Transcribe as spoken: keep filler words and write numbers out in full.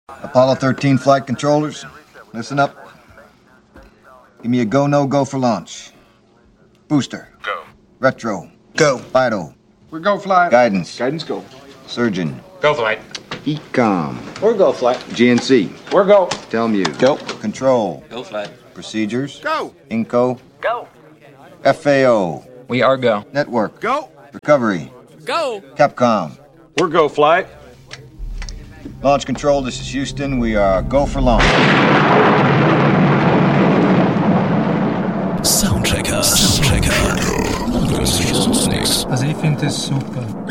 Apollo thirteen flight controllers, listen up. Give me a go, no go for launch. Booster. Go. Retro. Go. Vital. We go flight. Guidance. Guidance go. Surgeon. Go flight. Ecom. We're go flight. G N C. We're go. Telmu. Go. Control. Go flight. Procedures. Go. Inco. Go. F A O. We are go. Network. Go. Recovery. Go. Capcom. We're go flight. Launch control, this is Houston. We are go for launch. Soundchecker. Soundchecker. Sonst nichts. Also ich finde das super.